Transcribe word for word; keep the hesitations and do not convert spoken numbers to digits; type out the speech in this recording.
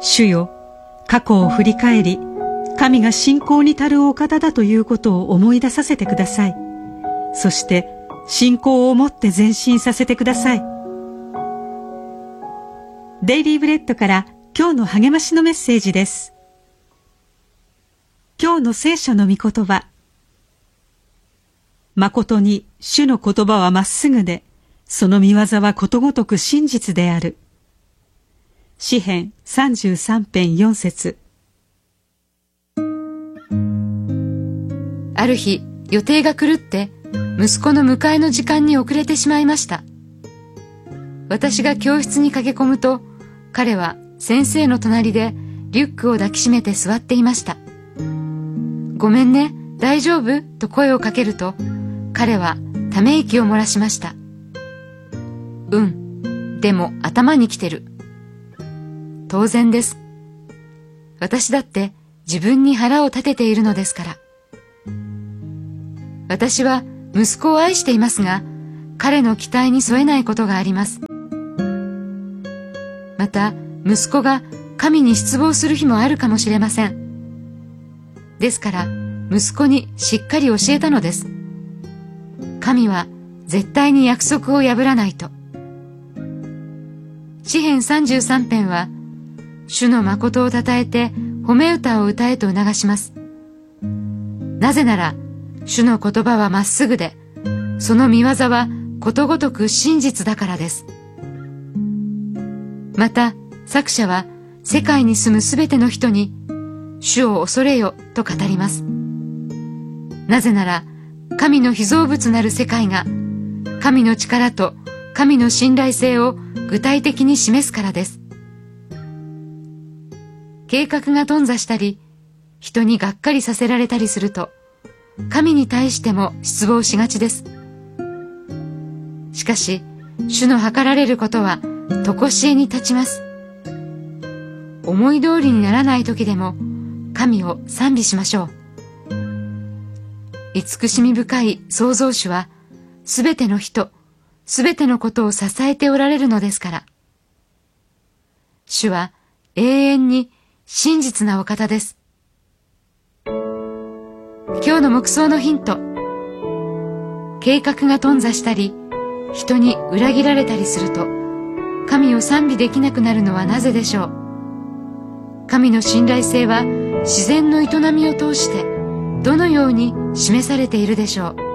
主よ、過去を振り返り、神が信仰に足るお方だということを思い出させてください。そして信仰を持って前進させてください。デイリーブレッドから今日の励ましのメッセージです。今日の聖書の御言葉。誠に主の言葉はまっすぐで、その御業はことごとく真実である。詩編さんじゅうさん編よん節。 ある日、予定が狂って、息子の迎えの時間に遅れてしまいました。私が教室に駆け込むと、彼は先生の隣でリュックを抱きしめて座っていました。ごめんね、大丈夫？と声をかけると、彼はため息を漏らしました。うん、でも頭にきてる。当然です。私だって自分に腹を立てているのですから。私は息子を愛していますが、彼の期待に添えないことがあります。また、息子が神に失望する日もあるかもしれません。ですから、息子にしっかり教えたのです。神は絶対に約束を破らないと。詩編さんじゅうさん編は、主の誠をたたえて褒め歌を歌えと促します。なぜなら、主の言葉はまっすぐで、その御業はことごとく真実だからです。また、作者は世界に住むすべての人に、主を恐れよと語ります。なぜなら、神の被造物なる世界が、神の力と神の信頼性を具体的に示すからです。計画が頓挫したり、人にがっかりさせられたりすると、神に対しても失望しがちです。しかし、主の計られることは、とこしえに立ちます。思い通りにならない時でも、神を賛美しましょう。慈しみ深い創造主は、すべての人、すべてのことを支えておられるのですから。主は永遠に真実なお方です。今日の黙想のヒント。計画が頓挫したり、人に裏切られたりすると、神を賛美できなくなるのはなぜでしょう。神の信頼性は自然の営みを通してどのように示されているでしょう。